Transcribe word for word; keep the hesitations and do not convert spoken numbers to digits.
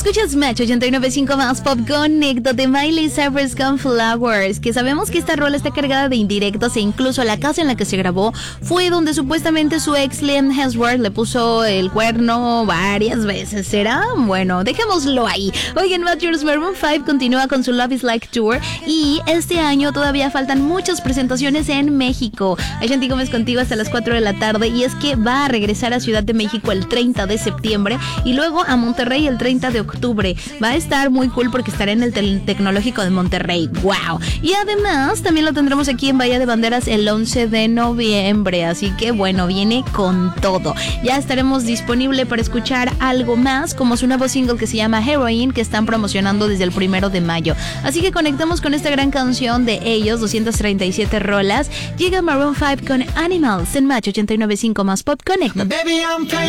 Escuchas Match ochenta y nueve punto cinco más Pop. Conecto de Miley Cyrus con Flowers, que sabemos que esta rola está cargada de indirectas e incluso la casa en la que se grabó fue donde supuestamente su ex Liam Hemsworth le puso el cuerno varias veces. ¿Será? Bueno, dejémoslo ahí. Oigan, Matchers, Maroon cinco continúa con su Love is Like Tour y este año todavía faltan muchas presentaciones en México. Ayeshanti Gómez contigo hasta las cuatro de la tarde y es que va a regresar a Ciudad de México el treinta de septiembre y luego a Monterrey el treinta de octubre. Va a estar muy cool porque estará en el te- Tecnológico de Monterrey. ¡Wow! Y además también lo tendremos aquí en Bahía de Banderas el once de noviembre. Así que bueno, viene con todo. Ya estaremos disponible para escuchar algo más, como su nuevo single que se llama Heroin, que están promocionando desde el primero de mayo. Así que conectamos con esta gran canción de ellos, doscientas treinta y siete rolas. Llega Maroon cinco con Animals en Match ochenta y nueve punto cinco más Pop. Conecta.